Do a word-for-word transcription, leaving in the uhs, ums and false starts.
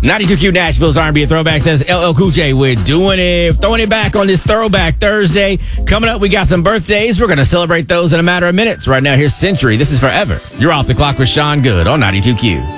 ninety-two Q Nashville's R and B Throwback says L L Cool J. We're doing it. Throwing it back on this Throwback Thursday. Coming up, we got some birthdays. We're going to celebrate those in a matter of minutes. Right now, here's Century. This is Forever. You're off the clock with Sean Good on ninety-two Q.